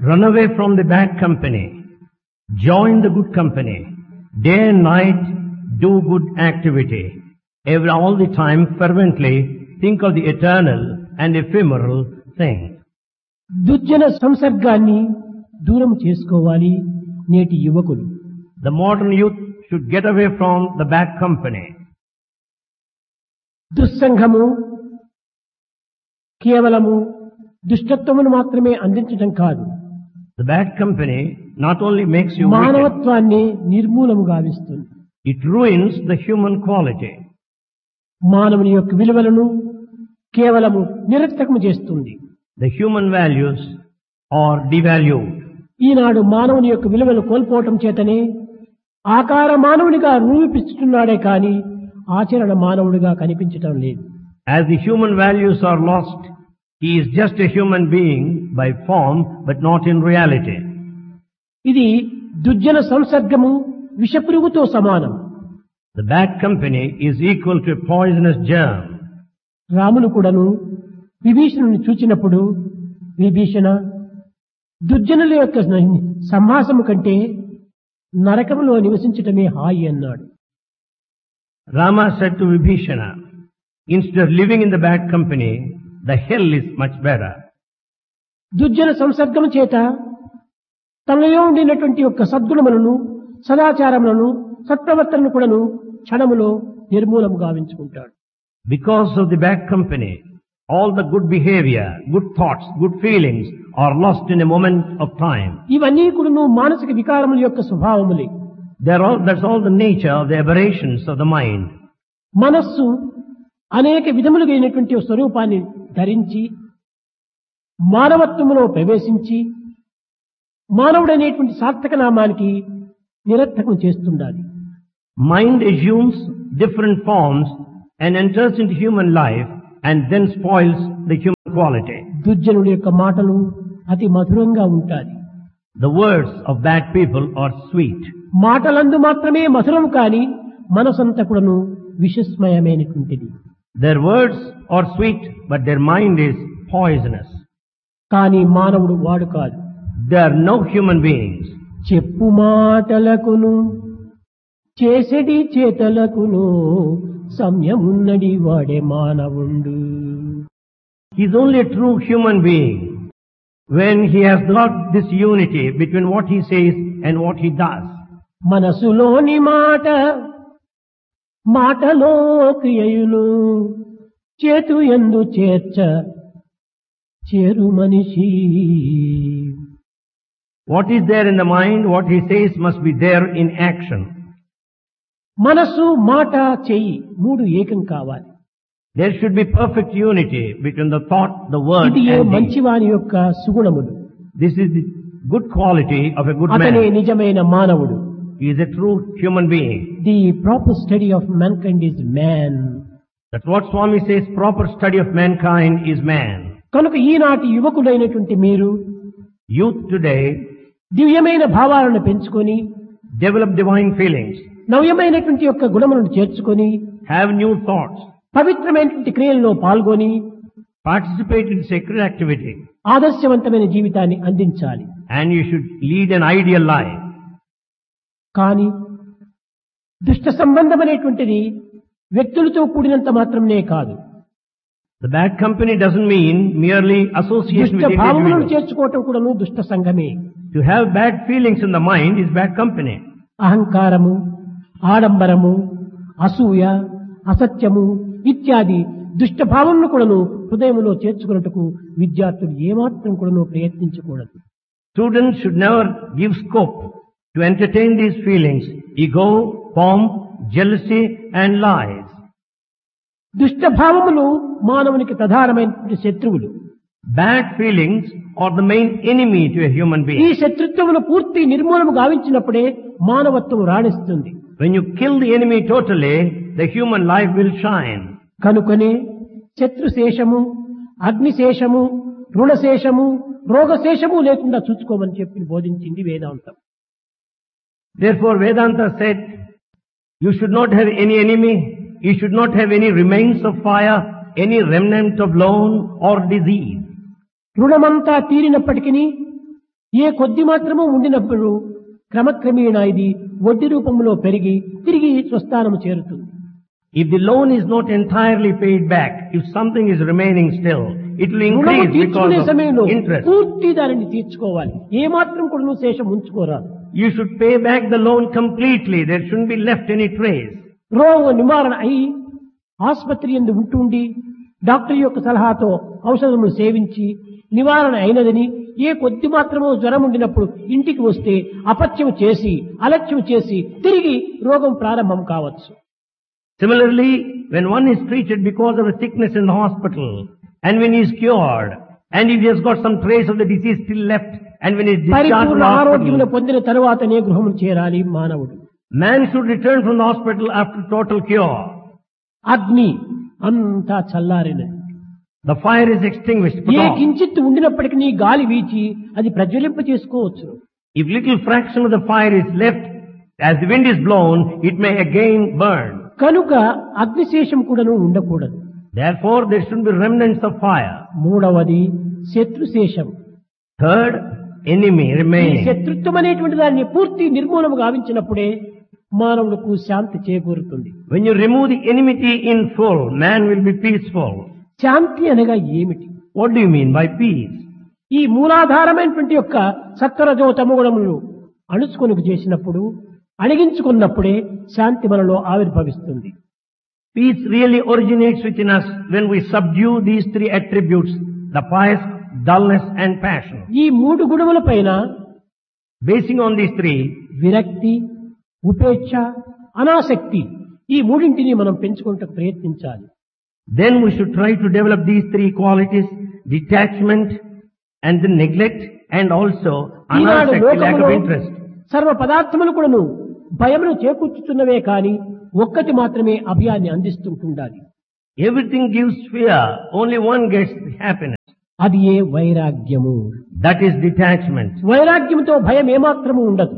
Run away from the bad company. Join the good company. Day and night, do good activity. All the time, fervently, think of the eternal and ephemeral things. దుర్జన సంసర్గాన్ని దూరం చేసుకోవాలి నేటి యువకులు. The modern youth should get away from the bad company. దుస్సంగము కేవలము దుష్టత్వమును మాత్రమే అందించడం కాదు, The bad company not only makes you wicked, మానవత్వాన్ని నిర్మూలము గావిస్తుంది. it ruins the human quality. మానవుని యొక్క విలువలను కేవలము నిరర్థకము చేస్తుంది. The human values are devalued. ఈనాడు మానవుని యొక్క విలువలు కోల్పోవటం చేతనే ఆకార మానవునిగా రూపిస్తున్నాడే కాని ఆచరణ మానవుడిగా కనిపించటం లేదు. As the human values are lost, he is just a human being by form, but not in reality. ఇది దుర్జన సంసర్గము విషపురుగుతో సమానం. The bad company is equal to a poisonous germ. Ramulu కూడాను విభీషణుని చూచినప్పుడు, విభీషణ, దుర్జనుల యొక్క సంహాసము కంటే నరకములో నివసించటమే హాయి అన్నాడు. Rama said to Vibhishana, instead of living in the bad company, the hell is much better. దుర్జన సంసర్గము చేత తనలో ఉండినటువంటి యొక్క సద్గుణములను, సదాచారములను, సత్ప్రవర్తనను కూడాను క్షణములో నిర్మూలము గావించుకుంటాడు. Because of the bad company, all the good behavior, good thoughts, good feelings are lost in a moment of time. ఇవన్నీ కూడాను మానసిక వికారముల యొక్క స్వభావములే. That's all the nature of the aberrations of the mind. మనస్సు అనేక విధములుగా అయినటువంటి స్వరూపాన్ని ధరించి మానవత్వములో ప్రవేశించి మానవుడనేటువంటి సార్థక నామానికి నిరర్థకం చేస్తుండాలి. Mind assumes different forms and enters into human life and then spoils the human quality. దుర్జనుల యొక్క మాటలు అతి మధురంగా ఉంటాయి. The words of bad people are sweet. మాటలందు మాత్రమే మధురం కాని మనసంతా కూడాను విషస్మయమైనటువంటిది. Their words are sweet, but their mind is poisonous. కానీ మానవుడు వాడు కాదు. They are no human beings. చెప్పు మాటలకును చేసెడి చేతలకును సంయమున్నడి వాడే మానవుండు. He is only a true human being when he has got this unity between what he says and what he does. మనసులోని మాట మాటలో క్రియయులు చేతు యందు చేర్చ చేరు మనిషి. What is there in the mind, what he says must be there in action. మనసు, మాట, చెయ్యి మూడు ఏకం కావాలి. There should be perfect unity between the thought, the word ఇది and deed. మంచివాని యొక్క సుగుణములు. This is the good quality of a good అతనే man. నిజమైన మానవుడు. He is a true human being. The proper study of mankind is man. That's what Swami says, proper study of mankind is man. కనుక ఈనాటి యువకులైనటువంటి మీరు Youth today దివ్యమైన భావాలను పెంచుకొని develop divine feelings, నవ్యమైనటువంటి యొక్క గుణములను చేర్చుకొని have new thoughts, పవిత్రమైనటువంటి క్రియల్లో పాల్గొని participate in sacred activity, ఆదర్శవంతమైన జీవితాన్ని అందించాలి. and you should lead an ideal life. కానీ దుష్ట సంబంధమైనటువంటిది వ్యక్తులతో కూడినంత మాత్రమే కాదు. The bad company doesn't mean merely association దుష్ట with భావములను individuals. చేర్చుకోవటం కూడాను దుష్ట సంఘమే. To have bad feelings in the mind is bad company. అహంకారము, ఆడంబరము, అసూయ, అసత్యము ఇత్యాది దుష్ట భావములను కూడాను హృదయములో చేర్చుకున్నట్టుకు విద్యార్థులు ఏమాత్రం కూడాను ప్రయత్నించకూడదు. Students should never give scope to entertain these feelings, ego, pomp, jealousy and lies. దుష్ట భావములు మానవునికి ప్రధానమైనటువంటి శత్రువులు. Bad feelings are the main enemy to a human ఈ being. శత్రుత్వమును పూర్తి నిర్మూలము గావించినప్పుడే మానవత్వం రాణిస్తుంది. When you kill the enemy totally, the human life will shine. కనుకనే శత్రుశేషము, అగ్నిశేషము, రుణశేషము, రోగశేషము లేకుండా చూసుకోమని చెప్పి బోధించింది వేదాంతం. Therefore Vedanta said, you should not have any enemy, you should not have any remains of fire, any remnant of loan or disease. రుణమంతా తీరినప్పటికీ ఏ కొద్ది మాత్రమూ ఉండినప్పుడు క్రమక్రమేణా ఇది వడ్డీ రూపంలో పెరిగి తిరిగి స్వస్థానము చేరుతుంది. If the loan is not entirely paid back, if something is remaining still, it will రుణము increase తీర్చుకునే because సమయంలో of interest. పూర్తి దానిని తీర్చుకోవాలి. ఏ మాత్రం కూడా నువ్వు శేషం ఉంచుకోరాదు. You should pay back the loan completely. There shouldn't be left any trace. రోగ నివారణ అయి ఆసుపత్రి యందు ఉంటుండి డాక్టర్ యొక్క సలహాతో ఔషధములు సేవించి నివారణ అయినదని ఏ కొద్ది మాత్రమో జ్వరం ఉండినప్పుడు ఇంటికి వస్తే అపత్యం చేసి అలక్ష్యం చేసి తిరిగి రోగం ప్రారంభం కావచ్చు. Similarly, when one is treated because of a sickness in the hospital, and when he is cured, and if he has got some trace of the disease still left, and when he is discharged from పరిపూర్ణ the ఆరోగ్యమును hospital, పొందిన తరువాతనే గృహము చేరాలి మానవుడు. man should return from the hospital after total cure. అగ్ని అంతా చల్లారినది. The fire is extinguished. put A off. కించిత్తు ఉండినప్పటికీ నీ గాలి వీచి అది ప్రజ్వలింప చేసుకోవచ్చు. If little fraction of the fire is left, as the wind is blown, it may again burn. కనుక అగ్నిశేషం కూడాను ఉండకూడదు. Therefore, there should be remnants of fire. మూడవది శత్రుశేషం. Third, enemy ఈ remaining. శత్రుత్వం అనేటువంటి దాన్ని పూర్తి నిర్మూలము గావించినప్పుడే మానవులకు శాంతి చేకూరుతుంది. When you remove the enmity in full, man will be peaceful. శాంతి అనగా ఏమిటి? What do you mean by peace? ఈ మూలాధారమైనటువంటి యొక్క సత్వరజో తమోగుణములు అణుచుకొనుకు చేసినప్పుడు అణిగించుకున్నప్పుడే శాంతి మనలో ఆవిర్భవిస్తుంది. Peace really originates within us when we subdue these three attributes, the pious, dullness and passion. ఈ మూడు గుణముల పైన Basing on these three, విరక్తి, ఉపేక్ష, అనాసక్తి ఈ మూడింటిని మనం పెంచుకుంటూ ప్రయత్నించాలి. then we should try to develop these three qualities, detachment and the neglect and also Eenadu anasakti, lack లోకములో of interest. సర్వ పదార్థములు కూడాను భయమును చేకూర్చుతున్నవే కాని ఒక్కటి మాత్రమే అభయాన్ని అందిస్తుంటుండాలి. Everything gives fear, only one gets happiness. అది ఏ వైరాగ్యము. That is detachment. వైరాగ్యంతో భయం ఏమాత్రము ఉండదు.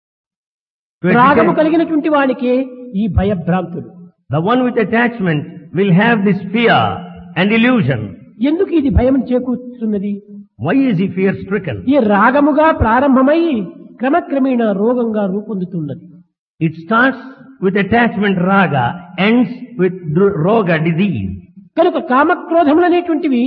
To a రాగము detach- కలిగినటువంటి వానికే ఈ భయభ్రాంతులు. The one with attachment will have this fear and illusion. ఎందుకు ఇది భయం చేకూర్చుతున్నది? Why is he fear stricken? ఈ రాగముగా ప్రారంభమై క్రమక్రమేణా రోగంగా రూపొందుతున్నది. It starts with attachment raga, ends with roga, disease. కనుక కామక్రోధములు అనేటువంటివి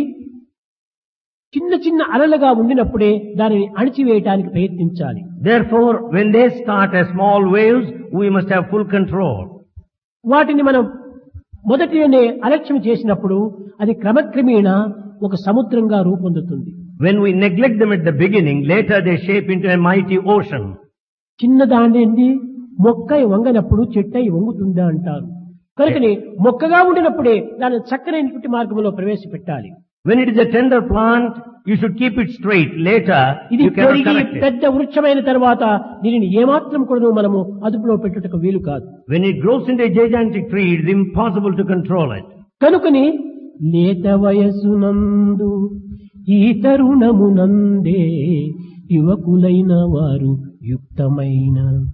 చిన్న చిన్న అలలుగా ఉండినప్పుడే దానిని అణిచివేయటానికి ప్రయత్నించాలి. Therefore, when they start as small waves, we must have full control. వాటిని మనం మొదటినే అలక్ష్యం చేసినప్పుడు అది క్రమక్రమేణా ఒక సముద్రంగా రూపొందుతుంది. When we neglect them at the beginning, later they shape into a mighty ocean. చిన్నదాండి మొక్కై వంగనప్పుడు చెట్టై వంగుతుందా అంటారు. కనుకని మొక్కగా ఉండినప్పుడే దాన్ని చక్కనైనటువంటి మార్గంలో ప్రవేశపెట్టాలి. When it is a tender plant, you should keep it straight. Later, ఇది you cannot పెరిగి correct it. పెద్ద వృక్షమైన తర్వాత దీనిని ఏమాత్రం కూడా మనము అదుపులో పెట్టుటకు వీలు కాదు. When it grows into a gigantic tree, it is impossible to control it. కనుకని లేత వయసునందు ఈ తరుణమునందే యువకులైన వారు యుక్తమైన.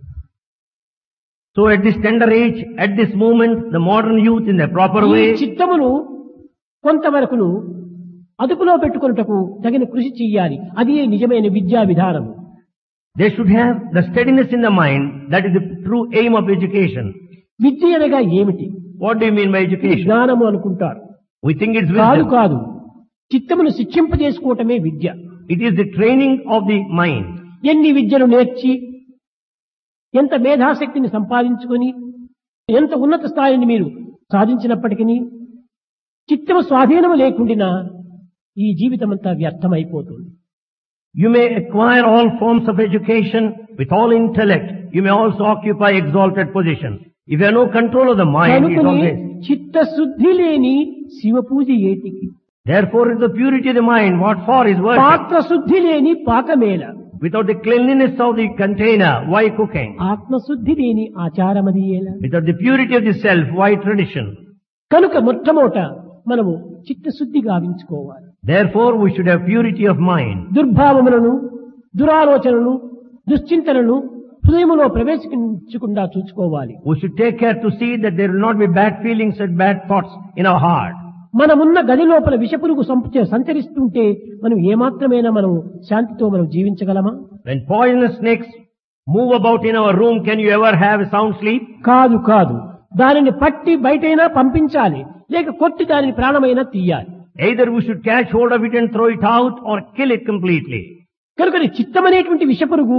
So at this tender age, at this moment, the modern youth in the proper ఈ way, చిత్తమును కొంతవరకును అదుపులో పెట్టుకొనుటకు తగిన కృషి చెయ్యాలి. అది నిజమైన విద్యా విధానం. they should have the steadiness in the mind. That is the true aim of education. విద్య అనగా ఏమిటి? What do you mean by education? జ్ఞానము అనుకుంటారు. We think it's కాదు wisdom. కాదు, చిత్తమును శిక్షింపజేసుకోవటమే విద్య. It is the training of the mind. ఎన్ని విద్యలు నేర్చి ఎంత మేధాశక్తిని సంపాదించుకొని ఎంత ఉన్నత స్థాయిని మీరు సాధించినప్పటికీ చిత్తము స్వాధీనము లేకుండా ఈ జీవితం అంతా వ్యర్థమైపోతుంది. You may acquire all forms of education with all intellect. You may also occupy exalted position. If you have no control of the mind, it's కనుకని always. చిత్తశుద్ధి లేని శివ పూజ ఏటికి, Therefore, in the purity of the mind, what for is worship? పాత్రశుద్ధి లేని పాకమేల, Without the cleanliness of the container, why cooking? ఆత్మశుద్ధి లేని ఆచారమది ఏల. Without the purity of the self, why tradition? కనుక మొట్టమొదట మనము చిత్తశుద్ధి గావించుకోవాలి. Therefore, we should have purity of mind. దుర్భావములను, దురాలోచనలను, దుశ్చింతనలను హృదయములో ప్రవేశించకుండా చూసుకోవాలి. We should take care to see that there will not be bad feelings and bad thoughts in our heart. మనమున్న గది లోపల విషపురుగు సంచరిస్తుంటే మనం ఏమాత్రమైనా మనం శాంతితో మనం జీవించగలమా? When poisonous snakes move about in our room, can you ever have a sound sleep? కాదు కాదు, దానిని పట్టి బయటైనా పంపించాలి, లేక కొట్టి దానిని ప్రాణమైనా తీయాలి. Either we should catch hold of it and throw it out or kill it completely. కనుక చిత్తమనేటువంటి విషపురుగు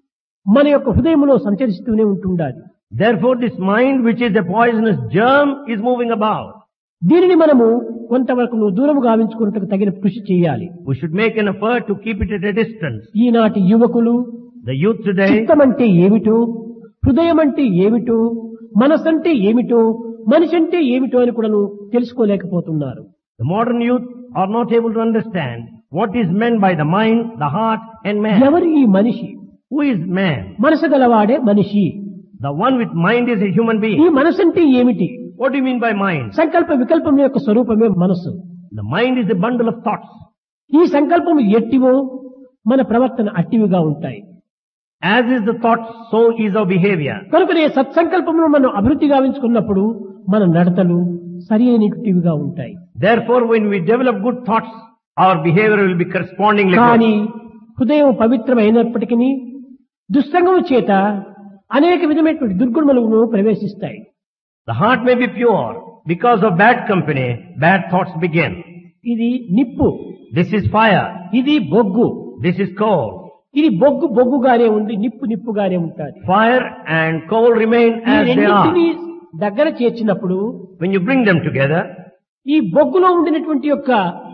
మన యొక్క హృదయంలో సంచరిస్తూనే ఉంటుండాలి. Therefore this mind, which is a poisonous germ, is moving about. దీనిని మనము కొంతవరకు దూరము గావించుకున్నట్టుకు తగిన కృషి చేయాలి. We should make an effort to keep it at a distance. ఈనాటి యువకులు The youth today, చిత్తం అంటే ఏమిటో, హృదయం అంటే ఏమిటో, మనసంటే ఏమిటో, మనిషి అంటే ఏమిటో అని కూడా తెలుసుకోలేకపోతున్నారు. the modern youth are not able to understand what is meant by the mind, the heart and man. ఎవరు ఈ మనిషి? Who is man? మనసు గలవాడే మనిషి. The one with mind is a human ఈ being. మనసు అంటే ఏమిటి? What do you mean by mind? సంకల్ప వికల్పం యొక్క స్వరూపమే మనసు. The mind is a bundle of thoughts. ఈ సంకల్పం ఎట్టివో మన ప్రవర్తన అట్టివిగా ఉంటాయి. As is the thought, so is our behavior. కనుకనే సత్సంకల్పమును మనం అభివృద్ధి గావించుకున్నప్పుడు మన నడతలు సరి అయినటివిగా ఉంటాయి. Therefore, when we develop good thoughts, our behavior will be correspondingly కానీ good. హృదయం పవిత్రమైనప్పటికీ దుస్సంగము చేత అనేక విధమైనటువంటి దుర్గుణములను ప్రవేశిస్తాయి. The heart may be pure. Because of bad company, bad thoughts begin. ఇది నిప్పు, This is fire. ఇది బొగ్గు. This is coal. ఇది బొగ్గు బొగ్గుగానే ఉంది, నిప్పు నిప్పుగానే ఉంటుంది. Fire and coal remain ఈ as they are. రెండింటినీ దగ్గర చేర్చినప్పుడు When you bring them together, ఈ బొగ్గులో ఉండినటువంటి యొక్క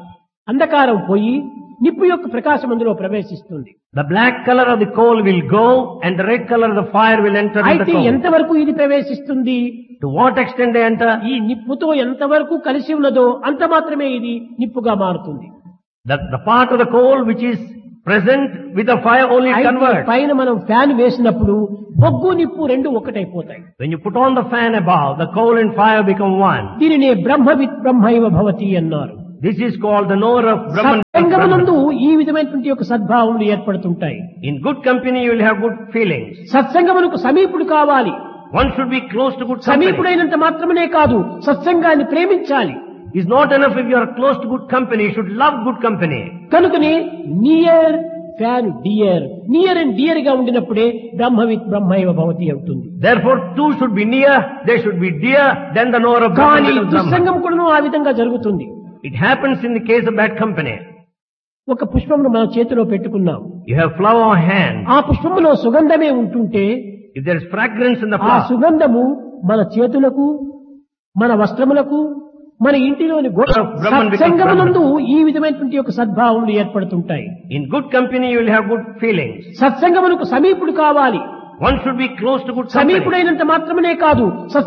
అంధకారం పోయి నిప్పు యొక్క ప్రకాశం అందులో ప్రవేశిస్తుంది. the black color of the coal will go and the red color of the fire will enter in the అయితే coal. ఎంతవరకు ఇది ప్రవేశిస్తుంది? To what extent they enter? ఈ నిప్పుతో ఎంతవరకు కలిసి ఉన్నదో అంత మాత్రమే ఇది నిప్పుగా మారుతుంది. The part of the coal which is present with the fire only అయితే converts. పైన మనం ఫ్యాన్ వేసినప్పుడు బొగ్గు నిప్పు రెండు ఒకటైపోతాయి. When you put on the fan above, the coal and fire become one. దీనినే బ్రహ్మవిత్ బ్రహ్మైవ భవతి అన్నారు. This is called the knower of Brahman. సత్సంగమునందు ఈ విధమైనటువంటి యొక్క సద్భావములు ఏర్పడుతుంటాయి. In good company you will have good feelings. సత్సంగమునకు సమీపుడు కావాలి. One should be close to good company. సమీపుడైనంత మాత్రమే కాదు, సత్సంగాన్ని ప్రేమించాలి. It's not enough if you are close to good company, you should love good company. కనుకనే near fan dear, near and dear గా ఉండినప్పుడే బ్రహ్మవిత్ బ్రహ్మైవ భవతి అవుతుంది. Therefore two should be near, they should be dear, then the knower of Brahman కానీ becomes Brahman. దుస్సంగం కూడాను ఆ విధంగా జరుగుతుంది. It happens in the case of bad company. ఒక పుష్పమును మన చేతిలో పెట్టుకున్నాం. You have flower on hand. ఆ పుష్పములో సుగంధమే ఉంటుంటే If there is fragrance in the ఆ flower, సుగంధము మన చేతులకు, మన వస్త్రములకు, మన ఇంటిలోని సత్సంగమునందు ఈ విధమైనటువంటి యొక్క సద్భావములు ఏర్పడుతుంటాయి. in good company you will have good feelings. సత్సంగమునకు సమీపుడు కావాలి. One should be close to good company. సమీపుడైనంత మాత్రమే కాదు,